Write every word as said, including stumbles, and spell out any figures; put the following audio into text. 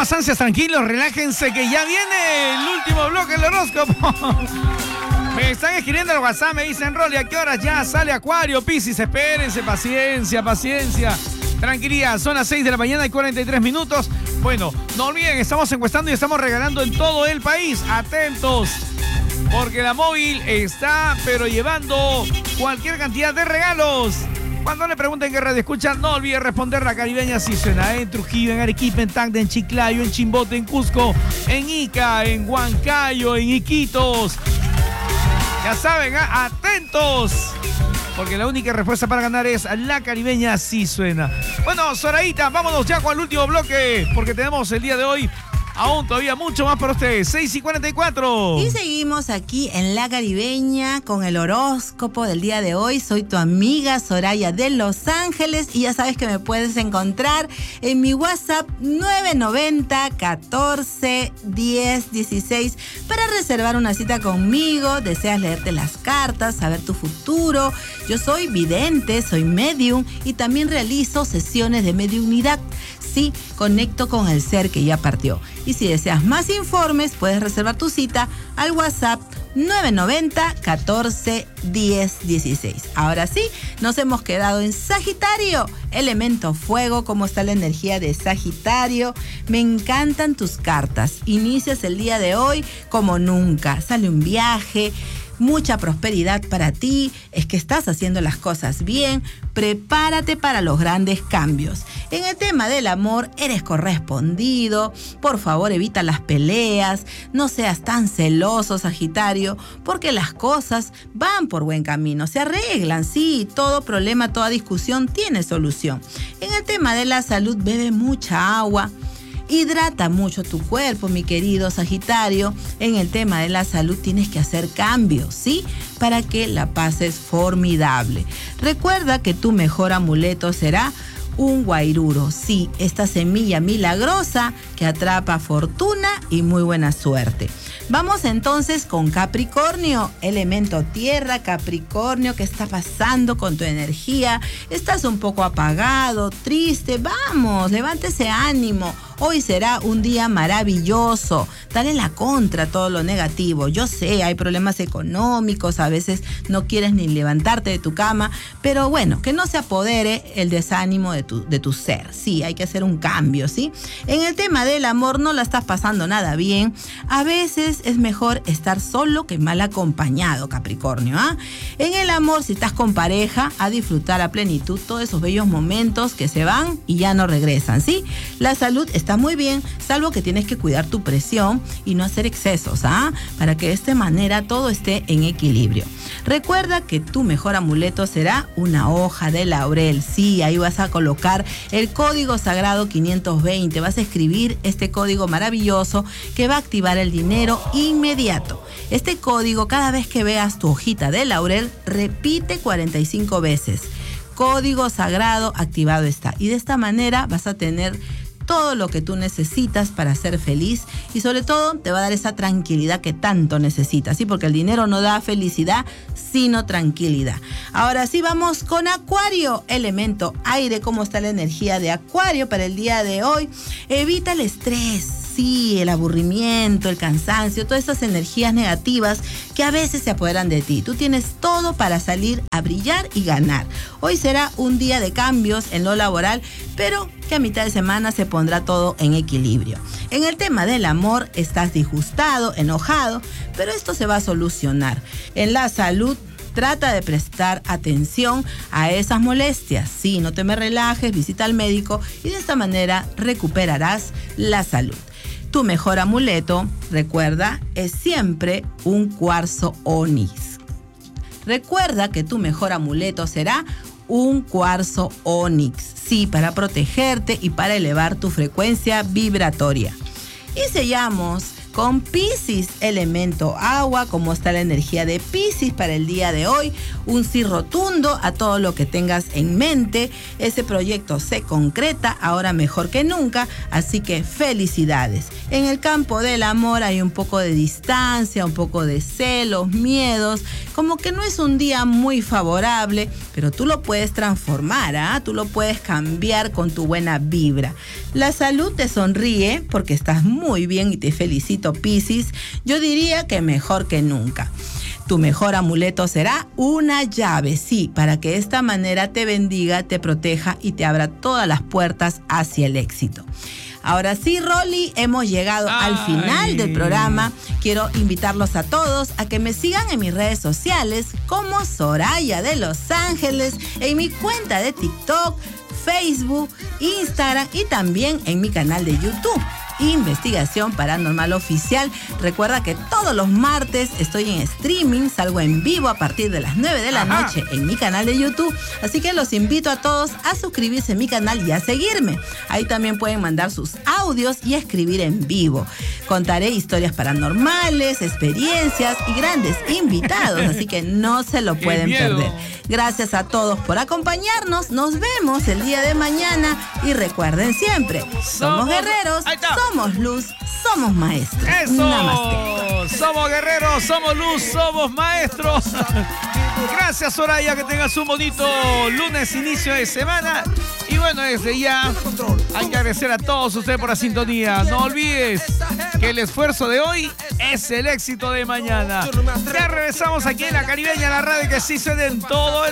más ansias, tranquilos, relájense que ya viene el último bloque del horóscopo. Me están escribiendo al WhatsApp, me dicen, Rolly, ¿a qué horas ya sale Acuario, Piscis? Espérense, paciencia, paciencia. Tranquilidad, son las seis de la mañana y cuarenta y tres minutos. Bueno, no olviden, estamos encuestando y estamos regalando en todo el país. Atentos, porque la móvil está, pero llevando cualquier cantidad de regalos. Cuando le pregunten qué radio escuchan, no olviden responder. La Caribeña sí suena en Trujillo, en Arequipa, en Tacna, en Chiclayo, en Chimbote, en Cusco, en Ica, en Huancayo, en Iquitos. Ya saben, ¿eh? Atentos, porque la única respuesta para ganar es La Caribeña sí suena. Bueno, Zoraíta, vámonos ya con el último bloque, porque tenemos el día de hoy aún todavía mucho más para ustedes. seis y cuarenta y cuatro. Y seguimos aquí en La Caribeña con el horóscopo del día de hoy. Soy tu amiga Soraya de Los Ángeles y ya sabes que me puedes encontrar en mi WhatsApp nueve noventa, catorce, diez, dieciséis para reservar una cita conmigo. Deseas leerte las cartas, saber tu futuro. Yo soy vidente, soy medium y también realizo sesiones de mediunidad. Sí, conecto con el ser que ya partió. Y si deseas más informes, puedes reservar tu cita al WhatsApp nueve noventa, catorce, diez, dieciséis. Ahora sí, nos hemos quedado en Sagitario, elemento fuego. ¿Cómo está la energía de Sagitario? Me encantan tus cartas. Inicias el día de hoy como nunca. Sale un viaje, mucha prosperidad para ti, es que estás haciendo las cosas bien, prepárate para los grandes cambios. En el tema del amor, eres correspondido, por favor evita las peleas, no seas tan celoso, Sagitario, porque las cosas van por buen camino, se arreglan, sí, todo problema, toda discusión tiene solución. En el tema de la salud, bebe mucha agua. Hidrata mucho tu cuerpo, mi querido Sagitario. En el tema de la salud tienes que hacer cambios, ¿sí? Para que la pases formidable. Recuerda que tu mejor amuleto será un guairuro, sí, esta semilla milagrosa que atrapa fortuna y muy buena suerte. Vamos entonces con Capricornio, elemento tierra. Capricornio, ¿qué está pasando con tu energía? Estás un poco apagado, triste. Vamos, levántese ánimo. Hoy será un día maravilloso. Dale la contra a todo lo negativo. Yo sé, hay problemas económicos, a veces no quieres ni levantarte de tu cama, pero bueno, que no se apodere el desánimo de tu, de tu ser. Sí, hay que hacer un cambio, ¿sí? En el tema del amor, no la estás pasando nada bien. A veces es mejor estar solo que mal acompañado, Capricornio, ¿ah? En el amor, si estás con pareja, a disfrutar a plenitud todos esos bellos momentos que se van y ya no regresan, ¿sí? La salud está muy bien, salvo que tienes que cuidar tu presión y no hacer excesos, ¿ah? Para que de esta manera todo esté en equilibrio. Recuerda que tu mejor amuleto será una hoja de laurel. Sí, ahí vas a colocar el código sagrado quinientos veinte. Vas a escribir este código maravilloso que va a activar el dinero inmediato. Este código, cada vez que veas tu hojita de laurel, repite cuarenta y cinco veces. Código sagrado activado está. Y de esta manera vas a tener todo lo que tú necesitas para ser feliz y sobre todo te va a dar esa tranquilidad que tanto necesitas, ¿sí? Porque el dinero no da felicidad, sino tranquilidad. Ahora sí vamos con Acuario, elemento aire. ¿Cómo está la energía de Acuario para el día de hoy? Evita el estrés, sí, el aburrimiento, el cansancio, todas esas energías negativas que a veces se apoderan de ti. Tú tienes todo para salir a brillar y ganar. Hoy será un día de cambios en lo laboral, pero que a mitad de semana se pondrá todo en equilibrio. En el tema del amor, estás disgustado, enojado, pero esto se va a solucionar. En la salud, trata de prestar atención a esas molestias. Sí, no te me relajes, visita al médico y de esta manera recuperarás la salud. Tu mejor amuleto, recuerda, es siempre un cuarzo onix. Recuerda que tu mejor amuleto será un cuarzo onix. Sí, para protegerte y para elevar tu frecuencia vibratoria. Y sellamos con Piscis, elemento agua. ¿Cómo está la energía de Piscis para el día de hoy? Un sí rotundo a todo lo que tengas en mente. Ese proyecto se concreta ahora mejor que nunca, así que felicidades. En el campo del amor hay un poco de distancia, un poco de celos, miedos, como que no es un día muy favorable, pero tú lo puedes transformar, ¿ah? Tú lo puedes cambiar con tu buena vibra. La salud te sonríe porque estás muy bien y te felicito, Piscis. Yo diría que mejor que nunca. Tu mejor amuleto será una llave, sí, para que de esta manera te bendiga, te proteja y te abra todas las puertas hacia el éxito. Ahora sí, Rolly, hemos llegado Ay. al final del programa. Quiero invitarlos a todos a que me sigan en mis redes sociales como Soraya de Los Ángeles, en mi cuenta de TikTok, Facebook, Instagram y también en mi canal de YouTube, Investigación Paranormal Oficial. Recuerda que todos los martes estoy en streaming, salgo en vivo a partir de las nueve de la Ajá. noche en mi canal de YouTube, así que los invito a todos a suscribirse a mi canal y a seguirme. Ahí también pueden mandar sus audios y escribir en vivo. Contaré historias paranormales, experiencias y grandes invitados, así que no se lo pueden perder. Gracias a todos por acompañarnos, nos vemos el día de mañana y recuerden siempre, somos, somos guerreros, somos luz, somos maestros. ¡Eso! Namaste. Somos guerreros, somos luz, somos maestros. Gracias, Soraya, que tengas un bonito lunes, inicio de semana. Y bueno, desde ya hay que agradecer a todos ustedes por la sintonía. No olvides que el esfuerzo de hoy es el éxito de mañana. Ya regresamos aquí en La Caribeña, la radio que sí suena en todo el